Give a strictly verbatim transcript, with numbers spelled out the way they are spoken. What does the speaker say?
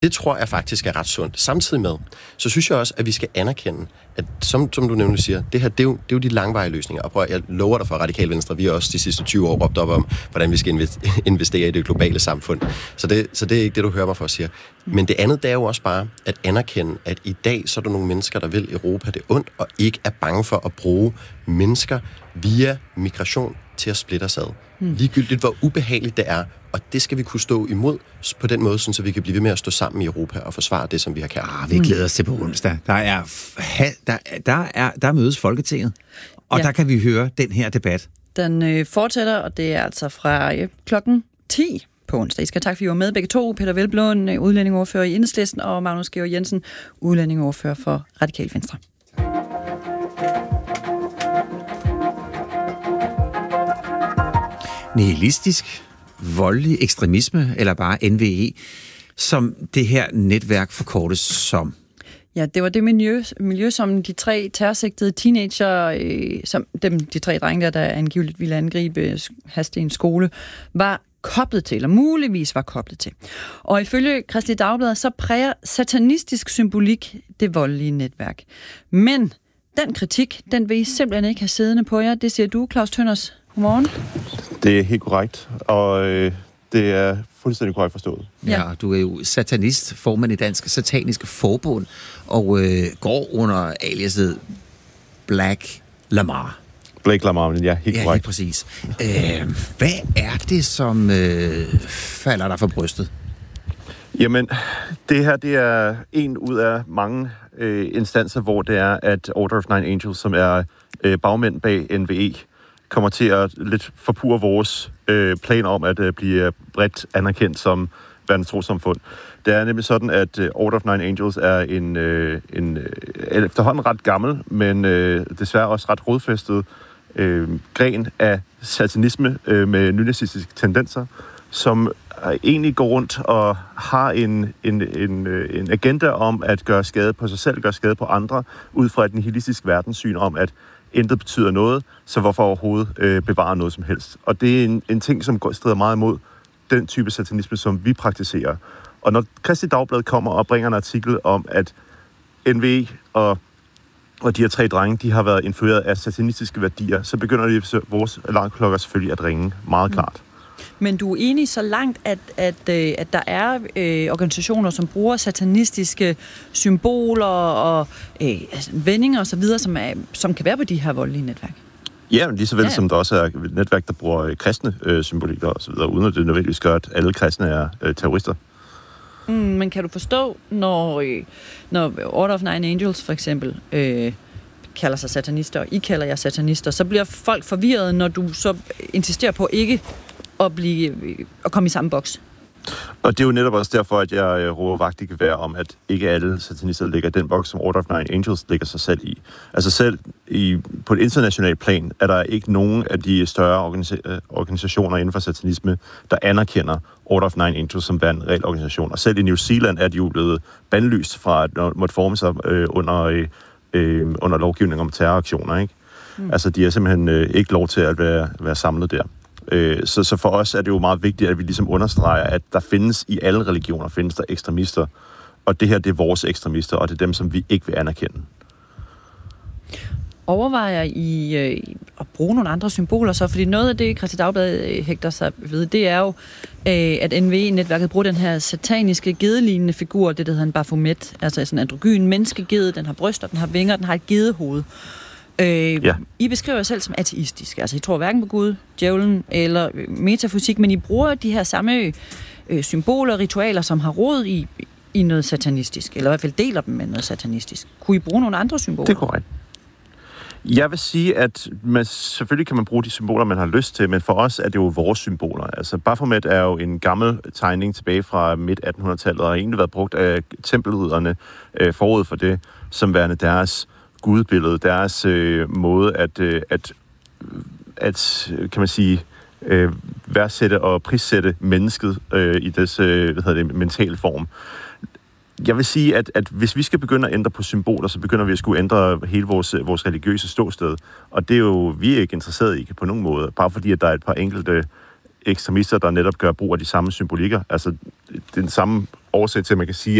Det tror jeg faktisk er ret sundt. Samtidig med, så synes jeg også, at vi skal anerkende, at som, som du nemlig siger, det her, det er, jo, det er jo de langvarige løsninger. Og prøv, jeg lover dig for Radikale Venstre, vi har også de sidste tyve år råbt op om, hvordan vi skal investere i det globale samfund. Så det, så det er ikke det, du hører mig for at sige. Men det andet, det er jo også bare at anerkende, at i dag, så er der nogle mennesker, der vil Europa det ondt, og ikke er bange for at bruge mennesker via migration til at splitte os ad. Hmm. Ligegyldigt, hvor ubehageligt det er, og det skal vi kunne stå imod på den måde, så vi kan blive ved med at stå sammen i Europa og forsvare det, som vi har kært. Ah, vi glæder os til på onsdag. Der er, der, der er, der mødes Folketinget, og ja. Der kan vi høre den her debat. Den øh, fortsætter, og det er altså fra øh, klokken ti på onsdag. I skal tak, for I var med begge to. Peter Hvelplund, udlændingeordfører i Enhedslisten, og Magnus Georg Jensen, udlændingeordfører for Radikale Venstre. Nihilistisk, voldelig ekstremisme, eller bare N V E, som det her netværk forkortes som. Ja, det var det miljø, miljø som de tre terrorsigtede teenager, øh, som dem, de tre drenge der, der angiveligt ville angribe haste en skole, var koblet til, eller muligvis var koblet til. Og ifølge Kristeligt Dagblad, så præger satanistisk symbolik det voldelige netværk. Men den kritik, den vil I simpelthen ikke have siddende på jer. Det siger du, Claus Tønners. Godmorgen. Det er helt korrekt, og øh, det er fuldstændig korrekt forstået. Ja, du er jo satanist, formand i Dansk Sataniske Forbund, og øh, går under aliaset Black Lamar. Blake Lamar, men ja, helt ja, korrekt. Ja, præcis. Øh, hvad er det, som øh, falder dig for brystet? Jamen, det her, det er en ud af mange øh, instanser, hvor det er, at Order of Nine Angels, som er øh, bagmænd bag N V E, kommer til at lidt forpure vores øh, plan om at øh, blive bredt anerkendt som verdens trossamfund. Det er nemlig sådan, at øh, Order of Nine Angels er en, øh, en øh, efterhånden ret gammel, men øh, desværre også ret rodfæstet øh, gren af satanisme øh, med nynazistiske tendenser, som øh, egentlig går rundt og har en, en, en, øh, en agenda om at gøre skade på sig selv, gøre skade på andre, ud fra et nihilistisk verdenssyn om, at intet betyder noget, så hvorfor overhovedet øh, bevare noget som helst. Og det er en, en ting, som går, strider meget imod den type satanisme, som vi praktiserer. Og når Kristeligt Dagblad kommer og bringer en artikel om, at N V E og, og de her tre drenge, de har været influeret af satanistiske værdier, så begynder de, vores alarmklokker selvfølgelig at ringe meget klart. Men du er enig så langt, at, at, at der er øh, organisationer, som bruger satanistiske symboler og øh, vendinger og så videre, som, er, som kan være på de her voldelige netværk? Ja, men lige så vel ja. som der også er et netværk, der bruger øh, kristne øh, symbolikker og så videre, uden at det nødvendigvis gør, at alle kristne er øh, terrorister. Mm, men kan du forstå, når, øh, når Order of Nine Angels for eksempel øh, kalder sig satanister, og I kalder jer satanister, så bliver folk forvirret, når du så insisterer på ikke at, blive, at komme i samme boks? Og det er jo netop også derfor, at jeg øh, råber vagt i gevær om, at ikke alle satanister ligger i den boks, som Order of Nine Angels ligger sig selv i. Altså selv i, på et internationalt plan er der ikke nogen af de større organisa- organisationer inden for satanisme, der anerkender Order of Nine Angels som værende en reel organisation. Og selv i New Zealand er de jo blevet bandlyst fra at måtte forme sig øh, under, øh, under lovgivning om terroraktioner. Ikke? Mm. Altså de har simpelthen øh, ikke lov til at være, være samlet der. Så, så for os er det jo meget vigtigt, at vi ligesom understreger, at der findes i alle religioner, findes der ekstremister, og det her, det er vores ekstremister, og det er dem, som vi ikke vil anerkende. Overvejer I øh, at bruge nogle andre symboler så? Fordi noget af det, Kristeligt Dagblad øh, hægter sig ved, det er jo, øh, at N V E-netværket bruger den her sataniske gedelignende figur, det der hedder en Baphomet, altså sådan en androgyn menneskegede, den har bryster, den har vinger, den har et gedehoved. Øh, ja. I beskriver jer selv som ateistisk. Altså, I tror hverken på Gud, djævlen eller metafysik, men I bruger de her samme øh, symboler og ritualer, som har rod i, i noget satanistisk, eller i hvert fald deler dem med noget satanistisk. Kunne I bruge nogle andre symboler? Det er korrekt. Jeg vil sige, at man, selvfølgelig kan man bruge de symboler, man har lyst til, men for os er det jo vores symboler. Altså, Baphomet er jo en gammel tegning tilbage fra midt attenhundredetallet, og har egentlig været brugt af tempelridderne øh, forud for det, som værende deres gudbillede, deres øh, måde at, øh, at, at, kan man sige, øh, værdsætte og prissætte mennesket øh, i dets øh, hvad hedder det, mentale form. Jeg vil sige, at, at hvis vi skal begynde at ændre på symboler, så begynder vi at skulle ændre hele vores, vores religiøse ståsted. Og det er jo, vi er ikke interesseret i på nogen måde, bare fordi, at der er et par enkelte ekstremister, der netop gør brug af de samme symbolikker. Altså, den samme oversætte til, at man kan sige,